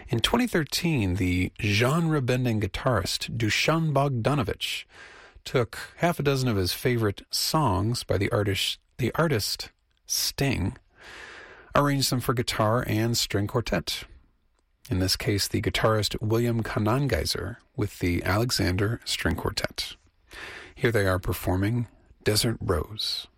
In 2013, the genre-bending guitarist Dusan Bogdanovic took half a dozen of his favorite songs by the artist Sting, arranged them for guitar and string quartet. In this case, the guitarist William Kanangeiser with the Alexander String Quartet. Here they are performing Desert Rose.